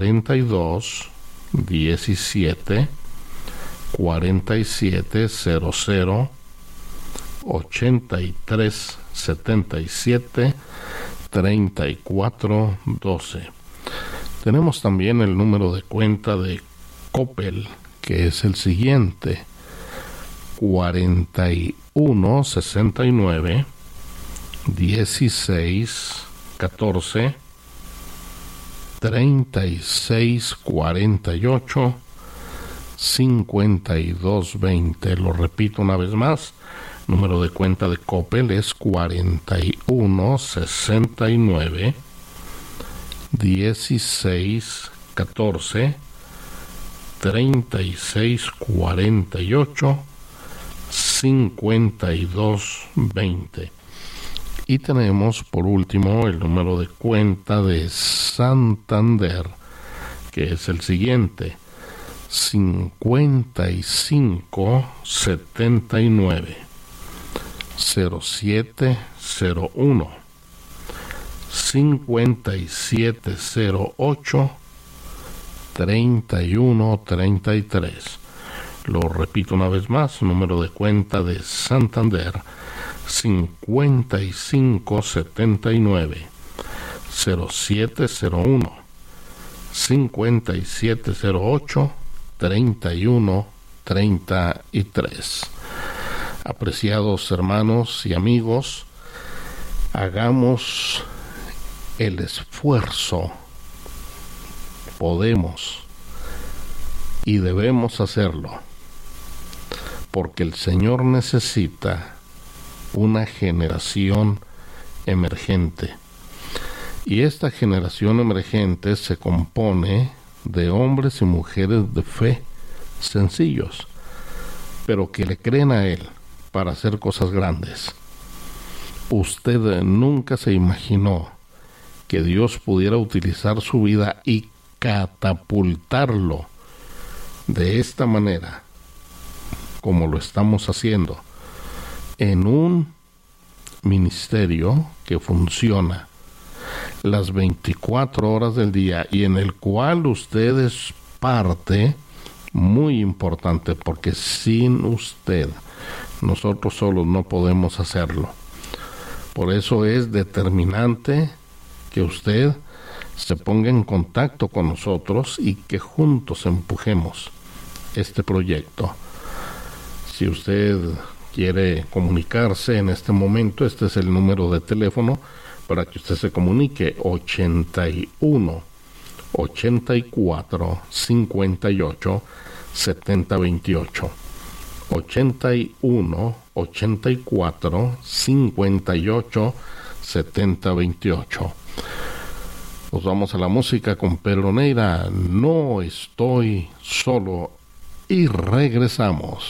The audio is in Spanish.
42 17 47 00 83 77 34 12. Tenemos también el número de cuenta de Coppel, que es el siguiente: 41 69 16 14 36 48 52 20. Lo repito una vez más: número de cuenta de Coppel es 41 69 16 14 36 48 52 20. Y tenemos por último el número de cuenta de Santander, que es el siguiente: 55 79 07 01 57 08 31 33. Lo repito una vez más: número de cuenta de Santander, 55 79 07 01 57 08 31 33. Apreciados hermanos y amigos, hagamos el esfuerzo. Podemos y debemos hacerlo, porque el Señor necesita una generación emergente. Y esta generación emergente se compone de hombres y mujeres de fe, sencillos, pero que le creen a Él para hacer cosas grandes. Usted nunca se imaginó que Dios pudiera utilizar su vida y catapultarlo de esta manera, como lo estamos haciendo, en un ministerio que funciona las 24 horas del día y en el cual usted es parte muy importante, porque sin usted nosotros solos no podemos hacerlo. Por eso es determinante que usted se ponga en contacto con nosotros y que juntos empujemos este proyecto. Si usted quiere comunicarse en este momento, este es el número de teléfono para que usted se comunique: 81 84 58 70 28. 81 84 58 70 28. Nos vamos a la música con Pedro Neira, No estoy solo, y regresamos.